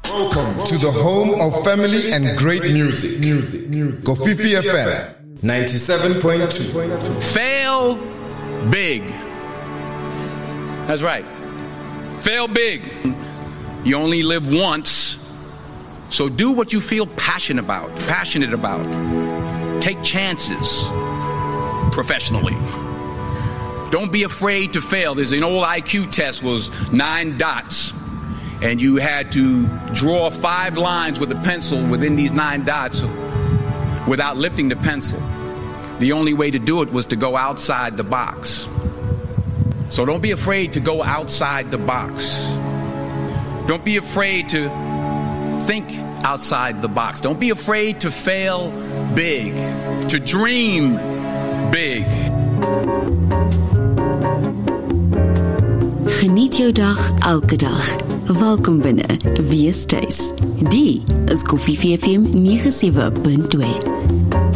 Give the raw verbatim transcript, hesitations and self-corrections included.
Welcome to the home of family and great music. Music. Kofifi F M ninety-seven point two. Fail big. That's right. Fail big. You only live once, so do what you feel passionate about. Passionate about. Take chances professionally. Don't be afraid to fail. There's an old I Q test, was nine dots, and you had to draw five lines with a pencil within these nine dots without lifting the pencil. The only way to do it was to go outside the box. So don't be afraid to go outside the box. Don't be afraid to think outside the box. Don't be afraid to fail big, to dream big. Geniet jou dag elke dag. Welkom binne. Wees tuis. Die is Kofifi F M ninety-seven point two.